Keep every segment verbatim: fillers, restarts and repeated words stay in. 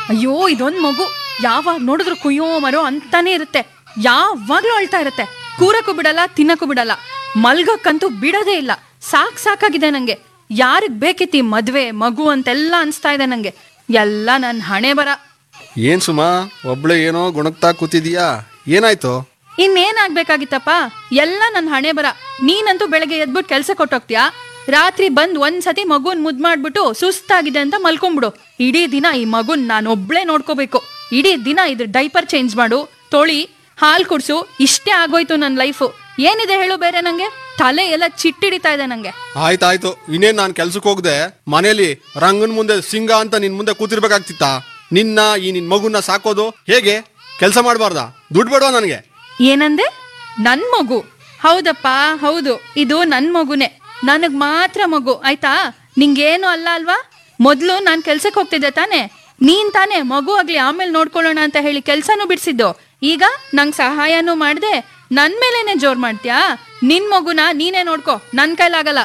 ಅಯ್ಯೋ ಇದೊಂದ್ ಮಗು ಯಾವಾಗ ನೋಡಿದ್ರು ಕುಯ್ಯೋ ಮರೋ ಅಂತಾನೆ ಇರುತ್ತೆ. ಯಾವಾಗ್ಲೂ ಅಳ್ತಾ ಇರುತ್ತೆ. ಕೂರಕ್ಕೂ ಬಿಡಲ್ಲ, ತಿನ್ನಕ್ಕೂ ಬಿಡಲ್ಲ, ಮಲ್ಗಕ್ಕಂತೂ ಬಿಡೋದೇ ಇಲ್ಲ. ಸಾಕ್ ಸಾಕಾಗಿದೆ ನಂಗೆ. ಯಾರಿಗ್ ಬೇಕಿತ್ತು ಈ ಮದ್ವೆ ಮಗು ಅಂತೆಲ್ಲ ಅನ್ಸ್ತಾ ಇದೆ ನಂಗೆ. ಎಲ್ಲ ನನ್ ಹಣೆ ಬರ. ಏನ್ ಸುಮಾ ಒಬ್ಳೆ ಏನೋ ಗುಣಗ್ತಾ ಕೂತಿದೀಯಾ, ಏನಾಯ್ತು? ಇನ್ನೇನಾಗ್ಬೇಕಾಗಿತ್ತಪ್ಪ, ಎಲ್ಲ ನನ್ ಹಣೆ ಬರ. ನೀನಂತೂ ಬೆಳಗ್ಗೆ ಎದ್ಬಿಟ್ಟು ಕೆಲ್ಸ ಕೊಟ್ಟೋಗ್ತೀಯಾ, ರಾತ್ರಿ ಬಂದ್ ಒಂದ್ಸತಿ ಮಗುನ್ ಮುದ್ ಮಾಡ್ಬಿಟ್ಟು ಸುಸ್ತಾಗಿದೆ ಅಂತ ಮಲ್ಕೊಂಡ್ಬಿಡು. ಇಡೀ ದಿನ ಈ ಮಗುನ್ ನಾನು ಒಬ್ಳೆ ನೋಡ್ಕೋಬೇಕು. ಇಡೀ ದಿನ ಇದ್ರ ಡೈಪರ್ ಚೇಂಜ್ ಮಾಡು, ತೊಳಿ, ಹಾಲ್ ಕುಡ್ಸು, ಇಷ್ಟೇ ಆಗೋಯ್ತು ನನ್ ಲೈಫು. ಏನಿದೆ ಹೇಳು ಬೇರೆ ನಂಗೆ? ತಲೆ ಎಲ್ಲ ಚಿಟ್ಟಿಡಿತಾ ಇದೆ ನಂಗೆ. ಆಯ್ತಾಯ್ತು, ಇನ್ನೇನ್ ನಾನ್ ಕೆಲ್ಸಕ್ಕೆ ಹೋಗದೆ ಮನೇಲಿ ರಂಗನ್ ಮುಂದೆ ಸಿಂಗ ಅಂತ ನಿನ್ ಮುಂದೆ ಕೂತಿರ್ಬೇಕಾಗ್ತಿತ್ತ? ನಿನ್ನ ಈ ನಿನ್ ಮಗುನ ಸಾಕೋದು ಹೇಗೆ? ಕೆಲ್ಸ ಮಾಡ್ಬಾರ್ದಾ? ದುಡ್ಡು ಬೇಡವಾ ನನಗೆ? ಏನಂದೆ? ನನ್ ಮಗು? ಹೌದಪ್ಪ ಹೌದು, ಇದು ನನ್ ಮಗುನೇ. ನನಗ್ ಮಾತ್ರ ಮಗು, ಆಯ್ತಾ? ನಿಂಗೇನು ಅಲ್ಲ ಅಲ್ವಾ? ಮೊದ್ಲು ನಾನ್ ಕೆಲ್ಸಕ್ಕೆ ಹೋಗ್ತಿದ್ದೆ ತಾನೆ, ನೀನ್ ತಾನೆ ಮಗು ಆಗ್ಲಿ ಆಮೇಲೆ ನೋಡ್ಕೊಳ್ಳೋಣ ಅಂತ ಹೇಳಿ ಕೆಲ್ಸನೂ ಬಿಡ್ಸಿದ್ದು. ಈಗ ನಂಗ್ ಸಹಾಯನೂ ಮಾಡ್ದೆ, ನನ್ ಮೇಲೇನೆ ಜೋರ್ ಮಾಡ್ತೀಯಾ? ನಿನ್ ಮಗುನ ನೀನೇ ನೋಡ್ಕೋ, ನನ್ ಕೈಲಾಗಲ್ಲ.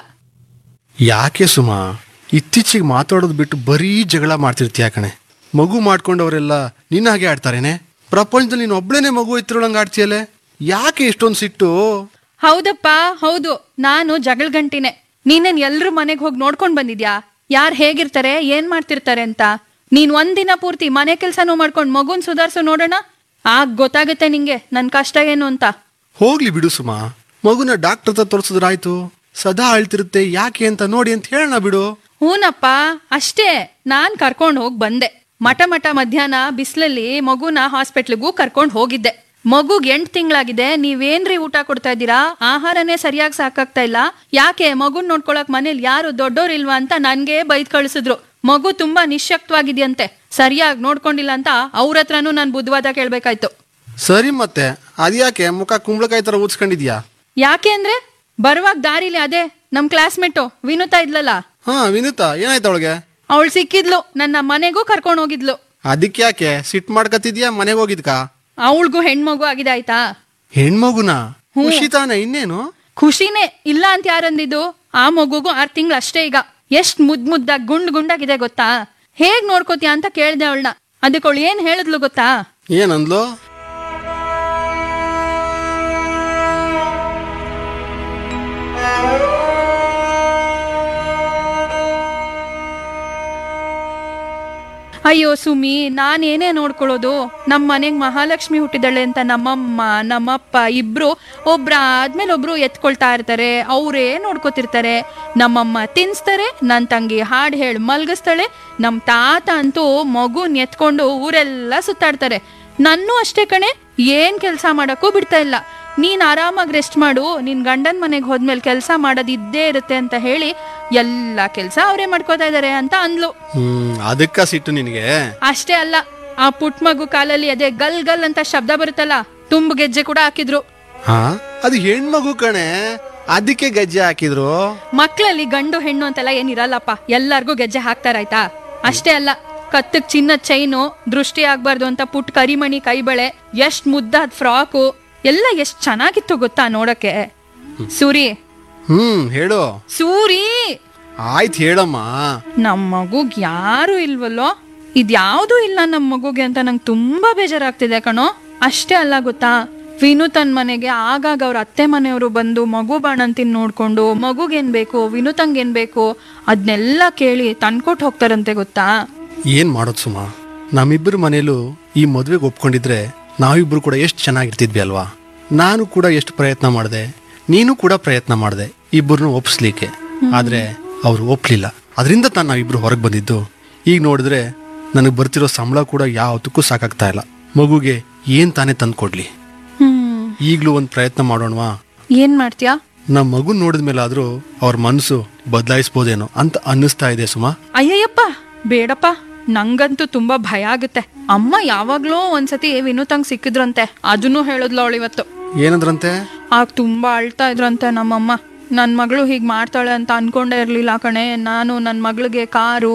ಯಾಕೆ ಸುಮಾ ಇತ್ತೀಚೆಗೆ ಮಾತಾಡೋದು ಬಿಟ್ಟು ಬರೀ ಜಗಳ ಮಾಡ್ತಿರ್ತೀಯ ಕಣೆ. ಮಗು ಮಾಡ್ಕೊಂಡವರೆಲ್ಲ ನಿನ್ನ ಹಾಗೆ ಆಡ್ತಾರೇನೆ? ಪ್ರಪಂಚದಲ್ಲಿ ನೀನು ಒಬ್ಳೇನೆ ಮಗು ಎತ್ತಿರೊಳಂಗೆ ಆಡ್ತೀಯಲ್ಲೇ, ಯಾಕೆ ಇಷ್ಟೊಂದು ಸಿಟ್ಟು? ಹೌದಪ್ಪ ಹೌದು, ನಾನು ಜಗಳ ಗಂಟಿನೇ. ನೀನೇನ್ ಎಲ್ರು ಮನೆಗ್ ಹೋಗಿ ನೋಡ್ಕೊಂಡ್ ಬಂದಿದ್ಯಾ ಯಾರ್ ಹೇಗಿರ್ತಾರೆ, ಏನ್ ಮಾಡ್ತಿರ್ತಾರೆ ಅಂತ? ನೀನ್ ಒಂದಿನ ಪೂರ್ತಿ ಮನೆ ಕೆಲ್ಸನೂ ಮಾಡ್ಕೊಂಡ್ ಮಗುನ್ ಸುಧಾರ್ಸು ನೋಡೋಣ, ಆಗ ಗೊತ್ತಾಗುತ್ತೆ ನಿಂಗೆ ನನ್ ಕಷ್ಟ ಏನು ಅಂತ. ಹೋಗ್ಲಿ ಬಿಡು ಸುಮಾ, ಮಗುನ ಡಾಕ್ಟರ್ ಹತ್ರ ತೋರಿಸಿದ್ರಾಯ್ತು. ಸದಾ ಅಳ್ತಿರುತ್ತೆ ಯಾಕೆ ಅಂತ ನೋಡಿ ಅಂತ ಹೇಳೋಣ ಬಿಡು. ಹೂನಪ್ಪ ಅಷ್ಟೇ, ನಾನ್ ಕರ್ಕೊಂಡ್ ಹೋಗ್ ಬಂದೆ. ಮಠ ಮಠ ಮಧ್ಯಾಹ್ನ ಬಿಸ್ಲಲ್ಲಿ ಮಗುನ ಹಾಸ್ಪಿಟ್ಲಿಗೂ ಕರ್ಕೊಂಡ್ ಹೋಗಿದ್ದೆ. ಮಗುಗ್ ಎಂಟ್ ತಿಂಗಳಾಗಿದೆ, ನೀವೇನ್ರಿ ಊಟ ಕೊಡ್ತಾ ಇದ್ದೀರಾ? ಆಹಾರನೇ ಸರಿಯಾಗಿ ಸಾಕಾಗ್ತಾ ಇಲ್ಲ. ಯಾಕೆ ಮಗುನ್ ನೋಡ್ಕೊಳಕ್ ಮನೇಲಿ ಯಾರು ದೊಡ್ಡೋರಿಲ್ವಾ ಅಂತ ನನ್ಗೆ ಬೈದ್ ಕಳಿಸಿದ್ರು. ಮಗು ತುಂಬಾ ನಿಶ್ಶಕ್ತವಾಗಿದ್ಯಂತೆ, ಸರಿಯಾಗಿ ನೋಡ್ಕೊಂಡಿಲ್ಲ ಅಂತ ಅವ್ರ ಹತ್ರನೂ ನಾನ್ ಬುದ್ಧವಾದ ಕೇಳ್ಬೇಕಾಯ್ತು. ಸರಿ, ಮತ್ತೆ ಅದ್ಯಾಕೆ ಮುಖ ಕುಂಬಳಕಾಯಿ ತರ ಊದ್ಸ್ಕೊಂಡಿದ್ಯಾ? ಯಾಕೆ ಅಂದ್ರೆ ಬರುವಾಗ ದಾರಿಲಿ ಅದೇ ನಮ್ ಕ್ಲಾಸ್ಮೇಟು ವಿನುತಾ ಇದ್ಲಲ್ಲ. ಹಾ ವಿನುತಾ, ಏನಾಯ್ತು ಅವಳಿಗೆ? ಅವಳು ಸಿಕ್ಕಿದ್ಲು, ನನ್ನ ಮನೆಗೂ ಕರ್ಕೊಂಡ್ ಹೋಗಿದ್ಲು. ಅದಕ್ಕೆ ಯಾಕೆ ಸಿಟ್ ಮಾಡ್ಕತಿದ್ಯಾ? ಮನೆಗೆ ಹೋಗಿದ್ಕ? ಅವಳಿಗೂ ಹೆಣ್ಮಗು ಆಗಿದೆ ಆಯ್ತಾ. ಹೆಣ್ಮಗುನ? ಖುಷಿ ತಾನೆ, ಇನ್ನೇನು? ಖುಷಿನೇ ಇಲ್ಲ ಅಂತ ಯಾರಂದಿದ್ದು? ಆ ಮಗುಗೂ ಆರ್ ತಿಂಗಳು ಅಷ್ಟೇ ಈಗ. ಎಷ್ಟ್ ಮುದ್ ಮುದ್ದಾಗ್ ಗುಂಡ್ ಗುಂಡಾಗಿದೆ ಗೊತ್ತಾ? ಹೇಗ್ ನೋಡ್ಕೋತೀಯ ಅಂತ ಕೇಳ್ದೆ ಅವಳನ್ನ. ಅದಕ್ಕೆ ಅವಳು ಏನ್ ಹೇಳಿದ್ಲು ಗೊತ್ತಾ? ಏನಂದ್ಲು? ಅಯ್ಯೋ ಸುಮಿ, ನಾನೇನೇ ನೋಡ್ಕೊಳ್ಳೋದು? ನಮ್ಮ ಮನೆಗ್ ಮಹಾಲಕ್ಷ್ಮಿ ಹುಟ್ಟಿದಳೆ ಅಂತ ನಮ್ಮಮ್ಮ ನಮ್ಮಪ್ಪ ಇಬ್ರು ಒಬ್ರಾದ್ಮೇಲೆ ಒಬ್ರು ಎತ್ಕೊಳ್ತಾ ಇರ್ತಾರೆ, ಅವರೇ ನೋಡ್ಕೋತಿರ್ತಾರೆ. ನಮ್ಮಮ್ಮ ತಿನ್ಸ್ತಾರೆ, ನನ್ ತಂಗಿ ಹಾಡು ಹೇಳಿ ಮಲ್ಗಿಸ್ತಾಳೆ, ನಮ್ ತಾತ ಅಂತೂ ಮಗುನ್ ಎತ್ಕೊಂಡು ಊರೆಲ್ಲ ಸುತ್ತಾಡ್ತಾರೆ. ನನ್ನೂ ಅಷ್ಟೇ ಕಣೆ, ಏನ್ ಕೆಲ್ಸ ಮಾಡಕ್ಕೂ ಬಿಡ್ತಾ ಇಲ್ಲ. ನೀನ್ ಆರಾಮಾಗಿ ರೆಸ್ಟ್ ಮಾಡು, ನಿನ್ ಗಂಡನ್ ಮನೆಗೆ ಹೋದ್ಮೇಲೆ ಕೆಲ್ಸ ಮಾಡೋದ್ ಇದ್ದೇ ಇರುತ್ತೆ ಅಂತ ಹೇಳಿ ಎಲ್ಲಾ ಕೆಲ್ಸ ಅವರೇ ಮಾಡ್ಕೋತಾ ಇದಾರೆ ಅಂತ ಅಂದ್ಲು. ಹ್ಮ್ ಅದಕ್ಕ ಸಿಟ್ಟು ನಿನಗೆ? ಅಷ್ಟೇ ಅಲ್ಲ, ಆ ಪುಟ್ ಮಗು ಕಾಲಲ್ಲಿ ಅದೇ ಗಲ್ ಗಲ್ ಅಂತ ಶಬ್ದ ಬರುತ್ತಲ್ಲ, ತುಂಬ್ ಗೆಜ್ಜೆ ಕೂಡ ಹಾಕಿದ್ರು. ಹಾ, ಅದು ಹೆಣ್ಮಗು ಕಣೆ, ಅದಕ್ಕೆ ಗೆಜ್ಜೆ ಹಾಕಿದ್ರು. ಮಕ್ಳಲ್ಲಿ ಗಂಡು ಹೆಣ್ಣು ಅಂತೆಲ್ಲ ಏನಿರಲ್ಲಪ್ಪ, ಎಲ್ಲಾರ್ಗೂ ಗೆಜ್ಜೆ ಹಾಕ್ತಾರಾಯ್ತಾ. ಅಷ್ಟೇ ಅಲ್ಲ, ಕತ್ತಕ್ ಚಿನ್ನದ ಚೈನು, ದೃಷ್ಟಿ ಆಗ್ಬಾರ್ದು ಅಂತ ಪುಟ್ ಕರಿಮಣಿ ಕೈಬಳೆ, ಎಷ್ಟ್ ಮುದ್ದಾದ ಫ್ರಾಕು ಎಲ್ಲ ಎಷ್ಟ್ ಚೆನ್ನಾಗಿತ್ತು ಗೊತ್ತಾ ನೋಡಕ್ಕೆ. ಸೂರಿ. ಹ್ಮ್ ಹೇಳು. ಸೂರಿ. ಆಯ್ತು ಹೇಳಮ್ಮ. ನಮ್ ಮಗುಗ್ ಯಾರು ಇಲ್ವಲ್ಲೋ, ಇದ್ಯಾವ್ದೂ ಇಲ್ಲ ನಮ್ ಮಗುಗೆ ಅಂತ ನಂಗೆ ತುಂಬಾ ಬೇಜಾರಾಗ್ತಿದೆ ಕಣೋ. ಅಷ್ಟೇ ಅಲ್ಲ ಗೊತ್ತಾ, ವಿನುತನ್ ಮನೆಗೆ ಆಗಾಗ ಅವ್ರ ಅತ್ತೆ ಮನೆಯವರು ಬಂದು ಮಗು ಬಾಣಂತಿನ್ ನೋಡ್ಕೊಂಡು ಮಗುಗೇನ್ ಬೇಕು, ವಿನುತಂಗೇನ್ ಬೇಕು ಅದ್ನೆಲ್ಲ ಕೇಳಿ ತಂದ್ಕೊಟ್ ಹೋಗ್ತಾರಂತೆ ಗೊತ್ತಾ. ಏನ್ ಮಾಡೋದು ಸುಮಾ, ನಮ್ಮಿಬ್ಬರು ಮನೇಲೂ ಈ ಮದ್ವೆಗೆ ಒಪ್ಕೊಂಡಿದ್ರೆ ನಾವಿಬ್ರು ಕೂಡ ಎಷ್ಟು ಚೆನ್ನಾಗಿರ್ತಿದ್ವಿ ಅಲ್ವಾ? ನಾನು ಕೂಡ ಎಷ್ಟು ಪ್ರಯತ್ನ ಮಾಡಿದೆ, ನೀನು ಕೂಡ ಪ್ರಯತ್ನ ಮಾಡಿದೆ ಇಬ್ಬರನ್ನು ಒಪ್ಸ್ಲಿಕ್ಕೆ. ಆದ್ರೆ ಅವ್ರು ಒಪ್ಲಿಲ್ಲ, ಅದರಿಂದ ತಾನು ನಾವಿಬ್ರು ಹೊರಗೆ ಬಂದಿದ್ದು. ಈಗ ನೋಡಿದ್ರೆ ನನಗೆ ಬರ್ತಿರೋ ಸಂಬಳ ಕೂಡ ಯಾವತ್ತಕ್ಕೂ ಸಾಕಾಗ್ತಾ ಇಲ್ಲ. ಮಗುಗೆ ಏನ್ ತಾನೇ ತಂದು ಕೊಡ್ಲಿ? ಈಗ್ಲೂ ಒಂದ್ ಪ್ರಯತ್ನ ಮಾಡೋಣವಾ? ಏನ್ ಮಾಡ್ತೀಯಾ? ನಮ್ಮ ಮಗು ನೋಡಿದ್ಮೇಲಾದ್ರೂ ಅವ್ರ ಮನಸ್ಸು ಬದಲಾಯಿಸ್ಬೋದೇನೋ ಅಂತ ಅನ್ನಿಸ್ತಾ ಇದೆ ಸುಮಾ. ಅಯ್ಯಯ್ಯಪ್ಪ ಬೇಡಪ್ಪ, ನಂಗಂತೂ ತುಂಬಾ ಭಯ ಆಗುತ್ತೆ. ಅಮ್ಮ ಯಾವಾಗ್ಲೂ ಒಂದ್ಸತಿ ವಿನುತಂಗ್ ಸಿಕ್ಕಿದ್ರಂತೆ, ಅದನ್ನು ಹೇಳಿದ್ಲು ಅವಳು ಇವತ್ತು. ಏನಂದ್ರಂತೆ? ಆಗ ತುಂಬಾ ಅಳ್ತಾ ಇದ್ರಂತೆ ನಮ್ಮಮ್ಮ. ನನ್ ಮಗಳು ಹೀಗ್ ಮಾಡ್ತಾಳೆ ಅಂತ ಅನ್ಕೊಂಡೇ ಇರ್ಲಿಲ್ಲ ಕಣೆ ನಾನು. ನನ್ ಮಗಳಿಗೆ ಕಾರು